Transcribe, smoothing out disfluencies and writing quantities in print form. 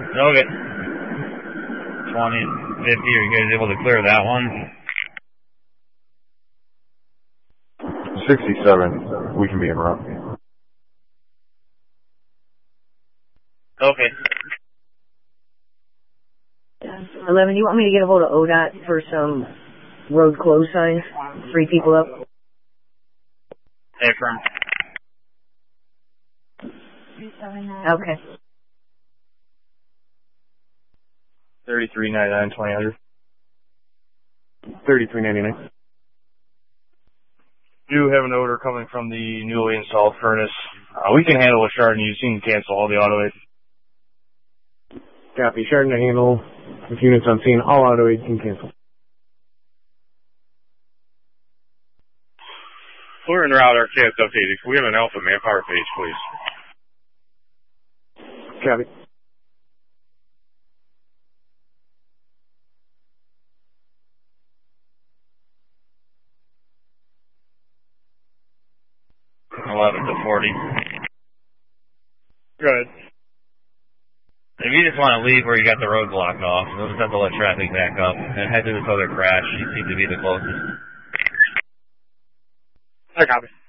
Okay. 20, 50, are you guys able to clear that one? 67, we can be en route. Okay. 11, you want me to get a hold of ODOT for some road close signs? Free people up? Affirm. Okay. 3399 2000. 3399. Do have an odor coming from the newly installed furnace. We can handle a Chardonnay. You can cancel all the auto aid. Copy. Chardonnay handle. With units on scene, all auto aid can cancel. We're en route, RKS updated. Can we have an Alpha manpower page, please? Copy. To 40. Go ahead. If you just want to leave where you got the road blocked off, you'll just have to let traffic back up and head to this other crash. You seem to be the closest. I copy.